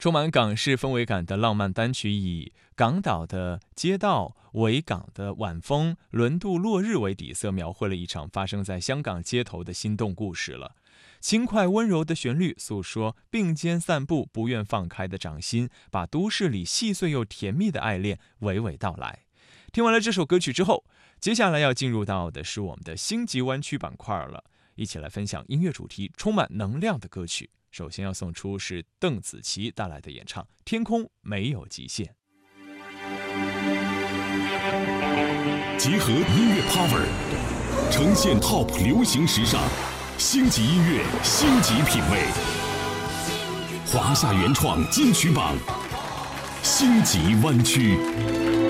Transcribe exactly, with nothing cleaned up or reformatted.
充满港式氛围感的浪漫单曲，以港岛的街道、维港的晚风、轮渡落日为底色，描绘了一场发生在香港街头的心动故事了。轻快温柔的旋律诉说并肩散步不愿放开的掌心，把都市里细碎又甜蜜的爱恋娓娓道来。听完了这首歌曲之后，接下来要进入到的是我们的星级湾区板块了，一起来分享音乐主题充满能量的歌曲。首先要送出是邓紫棋带来的演唱《天空没有极限》。 结合音乐 power， 呈现 top 流行时尚，星级音乐，星级品味。华夏原创金曲榜，星级湾区。